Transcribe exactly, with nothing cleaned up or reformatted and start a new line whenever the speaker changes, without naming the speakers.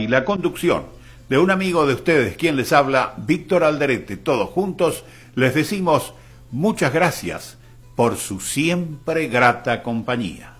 y la conducción de un amigo de ustedes, quien les habla, Víctor Alderete. Todos juntos les decimos muchas gracias por su siempre grata compañía.